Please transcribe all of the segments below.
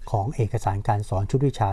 ของเอกสารการสอนชุดวิชา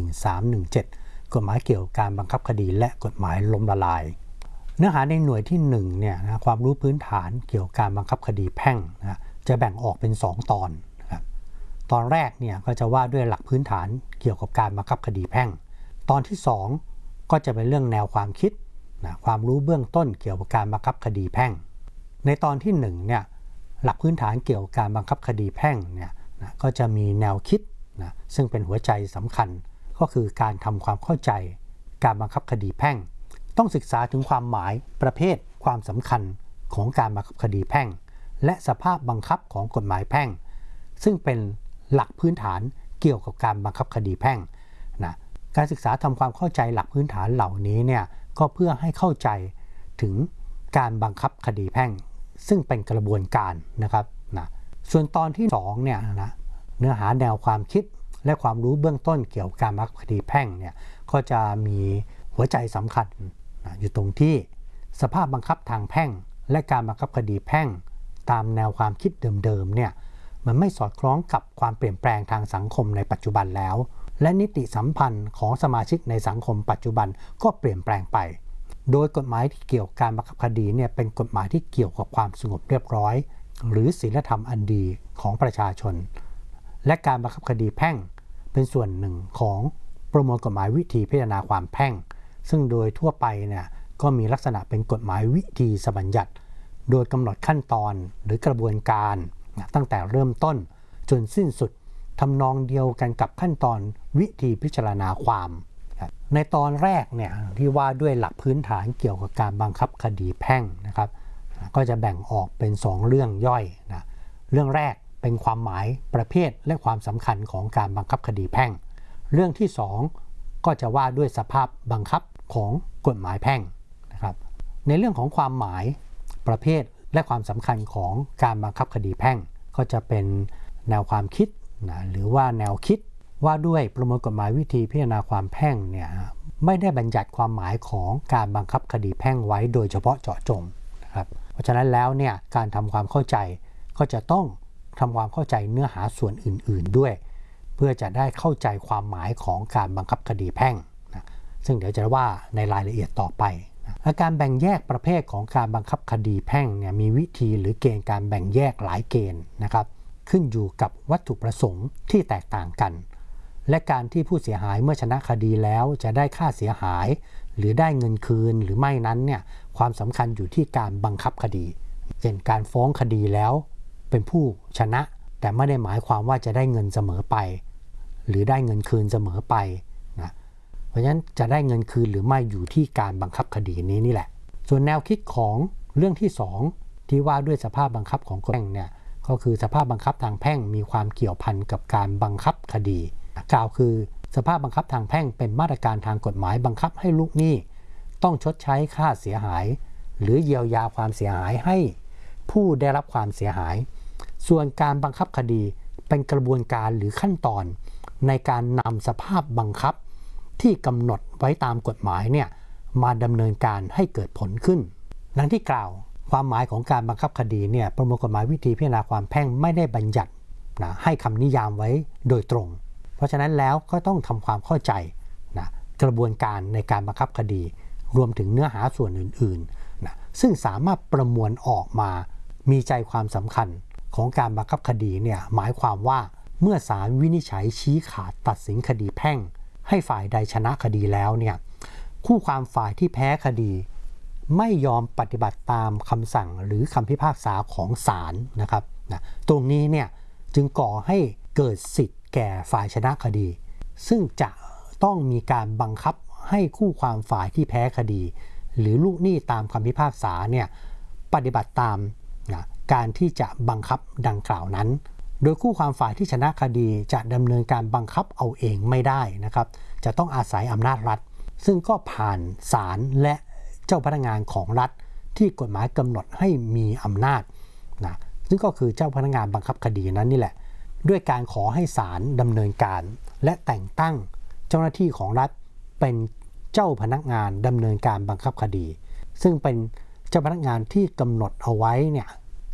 41317 กฎหมายเกี่ยวกับการบังคับคดีและกฎหมายล้มละลายเนื้อหาในหน่วยที่1เนี่ยนะความรู้พื้นฐานเกี่ยวกับการบังคับคดีแพ่งนะจะแบ่งออกเป็น2ตอนนะครับตอนแรกเนี่ยก็จะว่าด้วยหลักพื้นฐานเกี่ยวกับการบังคับคดีแพ่งตอนที่2ก็จะเป็นเรื่องแนวความคิดนะความรู้เบื้องต้นเกี่ยวกับการบังคับคดีแพ่งในตอนที่1เนี่ยหลักพื้นฐานเกี่ยวกับการบังคับคดีแพ่งเนี่ยนะก็จะมีแนวคิดนะซึ่งเป็นหัวใจสำคัญก็คือการทำความเข้าใจการบังคับคดีแพ่งต้องศึกษาถึงความหมายประเภทความสำคัญของการบังคับคดีแพ่งและสภาพบังคับของกฎหมายแพ่งซึ่งเป็นหลักพื้นฐานเกี่ยวกับการบังคับคดีแพ่งนะการศึกษาทำความเข้าใจหลักพื้นฐานเหล่านี้เนี่ยก็เพื่อให้เข้าใจถึงการบังคับคดีแพ่งซึ่งเป็นกระบวนการนะครับนะส่วนตอนที่2เนี่ยนะเนื้อหาแนวความคิดและความรู้เบื้องต้นเกี่ยวกับการบังคับคดีแพ่งเนี่ยก็จะมีหัวใจสำคัญอยู่ตรงที่สภาพบังคับทางแพ่งและการบังคับคดีแพ่งตามแนวความคิดเดิมๆเนี่ยมันไม่สอดคล้องกับความเปลี่ยนแปลงทางสังคมในปัจจุบันแล้วและนิติสัมพันธ์ของสมาชิกในสังคมปัจจุบันก็เปลี่ยนแปลงไปโดยกฎหมายที่เกี่ยวกับการบังคับคดีเนี่ยเป็นกฎหมายที่เกี่ยวกับความสงบเรียบร้อยหรือศีลธรรมอันดีของประชาชนและการบังคับคดีแพ่งเป็นส่วนหนึ่งของประมวลกฎหมายวิธีพิจารณาความแพ่งซึ่งโดยทั่วไปเนี่ยก็มีลักษณะเป็นกฎหมายวิธีบัญญัติโดยกำหนดขั้นตอนหรือกระบวนการตั้งแต่เริ่มต้นจนสิ้นสุดทำนองเดียวกันกับขั้นตอนวิธีพิจารณาความในตอนแรกเนี่ยที่ว่าด้วยหลักพื้นฐานเกี่ยวกับการบังคับคดีแพ่งนะครับก็จะแบ่งออกเป็น2เรื่องย่อยนะเรื่องแรกเป็นความหมายประเภทและความสำคัญของการบังคับคดีแพ่งเรื่องที่2ก็จะว่าด้วยสภาพบังคับของกฎหมายแพ่งนะครับในเรื่องของความหมายประเภทและความสำคัญของการบังคับคดีแพ่งก็จะเป็นแนวความคิดนะหรือว่าแนวคิดว่าด้วยประมวลกฎหมายวิธีพิจารณาความแพ่งเนี่ยไม่ได้บัญญัติความหมายของการบังคับคดีแพ่งไว้โดยเฉพาะเจาะจงนะครับเพราะฉะนั้นแล้วเนี่ยการทำความเข้าใจก็จะต้องทำความเข้าใจเนื้อหาส่วนอื่นๆด้วยเพื่อจะได้เข้าใจความหมายของการบังคับคดีแพ่งนะซึ่งเดี๋ยวจะว่าในรายละเอียดต่อไปนะการแบ่งแยกประเภทของการบังคับคดีแพ่งเนี่ยมีวิธีหรือเกณฑ์การแบ่งแยกหลายเกณฑ์นะครับขึ้นอยู่กับวัตถุประสงค์ที่แตกต่างกันและการที่ผู้เสียหายเมื่อชนะคดีแล้วจะได้ค่าเสียหายหรือได้เงินคืนหรือไม่นั้นเนี่ยความสำคัญอยู่ที่การบังคับคดีเช่นการฟ้องคดีแล้วเป็นผู้ชนะแต่ไม่ได้หมายความว่าจะได้เงินเสมอไปหรือได้เงินคืนเสมอไปนะเพราะฉะนั้นจะได้เงินคืนหรือไม่อยู่ที่การบังคับคดีนี้นี่แหละส่วนแนวคิดของเรื่องที่2ที่ว่าด้วยสภาพบังคับของกฎแพ่งเนี่ยก็คือสภาพบังคับทางแพ่งมีความเกี่ยวพันกับการบังคับคดีกล่าวคือสภาพบังคับทางแพ่งเป็นมาตรการทางกฎหมายบังคับให้ลูกหนี้ต้องชดใช้ค่าเสียหายหรือเยียวยาความเสียหายให้ผู้ได้รับความเสียหายส่วนการบังคับคดีเป็นกระบวนการหรือขั้นตอนในการนำสภาพบังคับที่กำหนดไว้ตามกฎหมายเนี่ยมาดำเนินการให้เกิดผลขึ้นดังที่กล่าวความหมายของการบังคับคดีเนี่ยประมวลกฎหมายวิธีพิจารณาความแพ่งไม่ได้บัญญัตินะให้คำนิยามไว้โดยตรงเพราะฉะนั้นแล้วก็ต้องทำความเข้าใจนะกระบวนการในการบังคับคดีรวมถึงเนื้อหาส่วนอื่นๆนะซึ่งสามารถประมวลออกมามีใจความสำคัญของการบังคับคดีเนี่ยหมายความว่าเมื่อศาลวินิจฉัยชี้ขาดตัดสินคดีแพ่งให้ฝ่ายใดชนะคดีแล้วเนี่ยคู่ความฝ่ายที่แพ้คดีไม่ยอมปฏิบัติตามคำสั่งหรือคำพิพากษาของศาลนะครับนะตรงนี้เนี่ยจึงก่อให้เกิดสิทธิ์แก่ฝ่ายชนะคดีซึ่งจะต้องมีการบังคับให้คู่ความฝ่ายที่แพ้คดีหรือลูกหนี้ตามคำพิพากษาเนี่ยปฏิบัติตามนะการที่จะบังคับดังกล่าวนั้นโดยคู่ความฝ่ายที่ชนะคดีจะดำเนินการบังคับเอาเองไม่ได้นะครับจะต้องอาศัยอำนาจรัฐซึ่งก็ผ่านศาลและเจ้าพนักงานของรัฐที่กฎหมายกำหนดให้มีอำนาจนะซึ่งก็คือเจ้าพนักงานบังคับคดีนั้นนี่แหละด้วยการขอให้ศาลดำเนินการและแต่งตั้งเจ้าหน้าที่ของรัฐเป็นเจ้าพนักงานดำเนินการบังคับคดีซึ่งเป็นเจ้าพนักงานที่กำหนดเอาไว้เนี่ย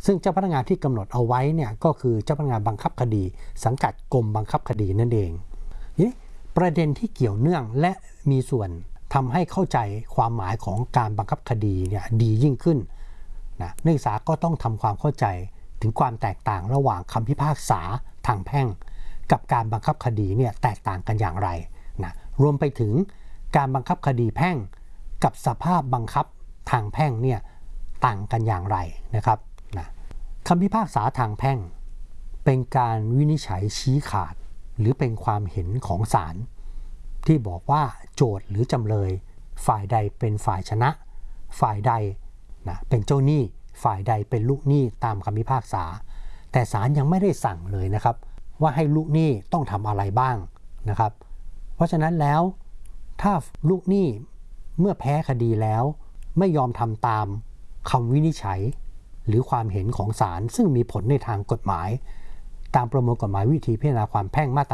ซึ่งเจ้าพนักงานที่กำหนดเอาไว้เนี่ยก็คือเจ้าพนักงานบังคับคดีสังกัดกรมบังคับคดีนั่นเองนี่ประเด็นที่เกี่ยวเนื่องและมีส่วนทำให้เข้าใจความหมายของการบังคับคดีเนี่ยดียิ่งขึ้นนะนักศึกษาก็ต้องทำความเข้าใจถึงความแตกต่างระหว่างคำพิพากษาทางแพ่งกับการบังคับคดีเนี่ยแตกต่างกันอย่างไรนะรวมไปถึงการบังคับคดีแพ่งกับสภาพบังคับทางแพ่งเนี่ยต่างกันอย่างไรนะครับนะคำพิพากษาทางแพ่งเป็นการวินิจฉัยชี้ขาดหรือเป็นความเห็นของศาลที่บอกว่าโจทก์หรือจำเลยฝ่ายใดเป็นฝ่ายชนะฝ่ายใดนะเป็นเจ้าหนี้ฝ่ายใดเป็นลูกหนี้ตามคำพิพากษาแต่ศาลยังไม่ได้สั่งเลยนะครับว่าให้ลูกหนี้ต้องทำอะไรบ้างนะครับเพราะฉะนั้นแล้วถ้าลูกหนี้เมื่อแพ้คดีแล้วไม่ยอมทำตามคำวินิจฉัยหรือความเห็นของศาลซึ่งมีผลในทางกฎหมายตามประมวลกฎหมายวิธีพิจารณาความแพ่งมาตรา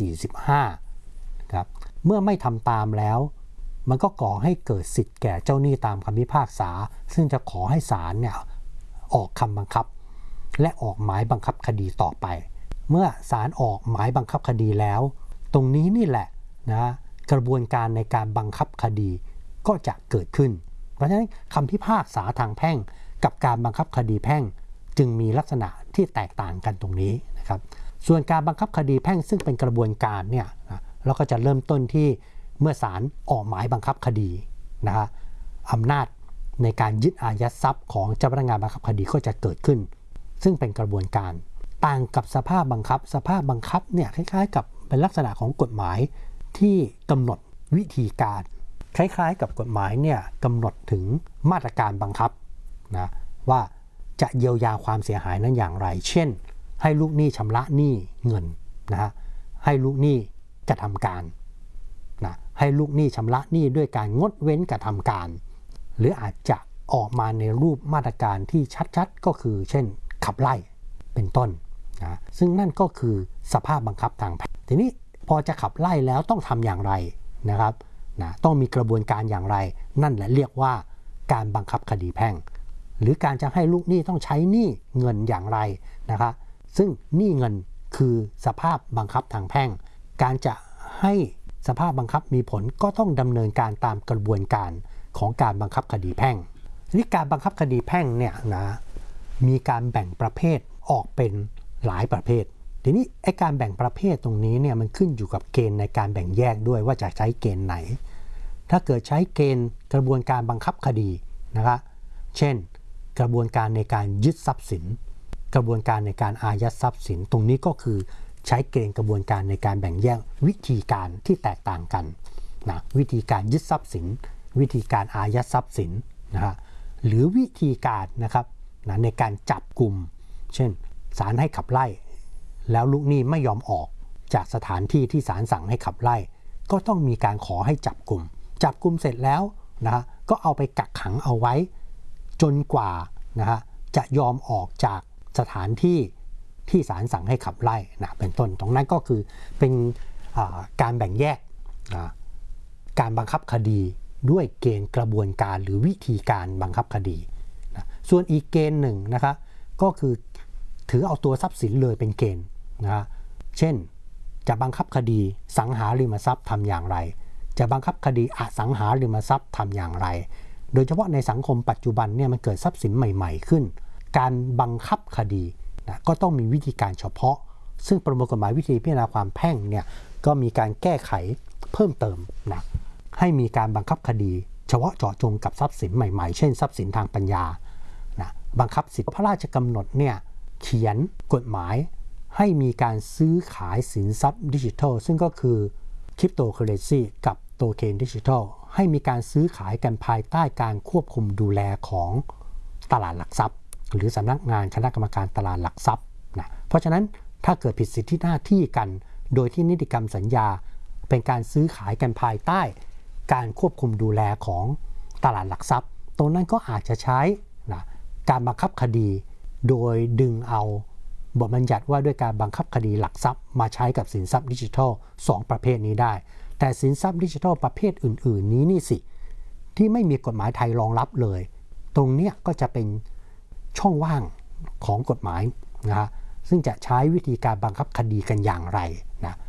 145ครับเมื่อไม่ทำตามแล้วมันก็ก่อให้เกิดสิทธิ์แก่เจ้าหนี้ตามคำพิพากษาซึ่งจะขอให้ศาลเนี่ยออกคำบังคับและออกหมายบังคับคดีต่อไปเมื่อศาลออกหมายบังคับคดีแล้วตรงนี้นี่แหละนะกระบวนการในการบังคับคดีก็จะเกิดขึ้นเพราะฉะนั้นคำพิพากษาทางแพ่งกับการบังคับคดีแพ่งจึงมีลักษณะที่แตกต่างกันตรงนี้นะครับส่วนการบังคับคดีแพ่งซึ่งเป็นกระบวนการเนี่ยเราก็จะเริ่มต้นที่เมื่อศาลออกหมายบังคับคดีนะฮะอำนาจในการยึดอายัดทรัพย์ของเจ้าพนักงานบังคับคดีก็จะเกิดขึ้นซึ่งเป็นกระบวนการต่างกับสภาพบังคับเนี่ยคล้ายๆกับเป็นลักษณะของกฎหมายที่กำหนดวิธีการคล้ายๆกับกฎหมายเนี่ยกำหนดถึงมาตรการบังคับนะว่าจะเยียวยาความเสียหายนั้นอย่างไรเช่นให้ลูกหนี้ชำระหนี้เงินนะฮะให้ลูกหนี้กระทำการนะให้ลูกหนี้ชำระหนี้ด้วยการงดเว้นกระทำการหรืออาจจะออกมาในรูปมาตรการที่ชัดๆก็คือเช่นขับไล่เป็นต้นนะซึ่งนั่นก็คือสภาพบังคับทางแพ่งทีนี้พอจะขับไล่แล้วต้องทำอย่างไรนะครับนะต้องมีกระบวนการอย่างไรนั่นแหละเรียกว่าการบังคับคดีแพ่งหรือการจะให้ลูกหนี้ต้องใช้หนี้เงินอย่างไรนะครับซึ่งหนี้เงินคือสภาพบังคับทางแพ่งการจะให้สภาพบังคับมีผลก็ต้องดำเนินการตามกระบวนการของการบังคับคดีแพ่งนี่การบังคับคดีแพ่งเนี่ยนะมีการแบ่งประเภทออกเป็นหลายประเภททีนี้ไอ้การแบ่งประเภทตรงนี้เนี่ยมันขึ้นอยู่กับเกณฑ์ในการแบ่งแยกด้วยว่าจะใช้เกณฑ์ไหนถ้าเกิดใช้เกณฑ์กระบวนการบังคับคดีนะครับเช่นกระบวนการในการยึดทรัพย์สินกระบวนการในการอายัดทรัพย์สินตรงนี้ก็คือใช้เกณฑ์กระบวนการในการแบ่งแยกวิธีการที่แตกต่างกันนะวิธีการยึดทรัพย์สินวิธีการอายัดทรัพย์สินนะฮะหรือวิธีการนะครับนะในการจับกลุ่มเช่นศาลให้ขับไล่แล้วลูกหนี้ไม่ยอมออกจากสถานที่ที่ศาลสั่งให้ขับไล่ก็ต้องมีการขอให้จับกลุ่มเสร็จแล้วนะฮะก็เอาไปกักขังเอาไว้จนกว่านะฮะจะยอมออกจากสถานที่ที่ศาลสั่งให้ขับไล่นะเป็นต้นตรงนั้นก็คือเป็นการแบ่งแยกการบังคับคดีด้วยเกณฑ์กระบวนการหรือวิธีการบังคับคดีนะส่วนอีกเกณฑ์หนึ่งนะครับก็คือถือเอาตัวทรัพย์สินเลยเป็นเกณฑ์นะเช่นจะบังคับคดีสังหาริมทรัพย์ทำอย่างไรจะบังคับคดีอสังหาริมทรัพย์ทำอย่างไรโดยเฉพาะในสังคมปัจจุบันเนี่ยมันเกิดทรัพย์สินใหม่ๆขึ้นการบังคับคดีนะก็ต้องมีวิธีการเฉพาะซึ่งประมวลกฎหมายวิธีพิจารณาความแพ่งเนี่ยก็มีการแก้ไขเพิ่มเติมนะให้มีการบังคับคดีเฉพาะเจาะจงกับทรัพย์สินใหม่ๆเช่นทรัพย์สินทางปัญญานะบังคับสิทธิพระราชกำหนดเนี่ยเขียนกฎหมายให้มีการซื้อขายสินทรัพย์ดิจิทัลซึ่งก็คือคริปโตเคอเรนซีกับโตเค็นดิจิทัลให้มีการซื้อขายกันภายใต้การควบคุมดูแลของตลาดหลักทรัพย์หรือสำนักงานคณะกรรมการตลาดหลักทรัพย์นะเพราะฉะนั้นถ้าเกิดผิดสิทธิหน้าที่กันโดยที่นิติกรรมสัญญาเป็นการซื้อขายกันภายใต้การควบคุมดูแลของตลาดหลักทรัพย์ตรงนั้นก็อาจจะใช้นะการบังคับคดีโดยดึงเอาบทบัญญัติว่าด้วยการบังคับคดีหลักทรัพย์มาใช้กับสินทรัพย์ดิจิทัล2ประเภทนี้ได้แต่สินทรัพย์ดิจิทัลประเภทอื่นๆนี้นี่สิที่ไม่มีกฎหมายไทยรองรับเลยตรงนี้ก็จะเป็นช่องว่างของกฎหมายนะฮะซึ่งจะใช้วิธีการบังคับคดีกันอย่างไรนะ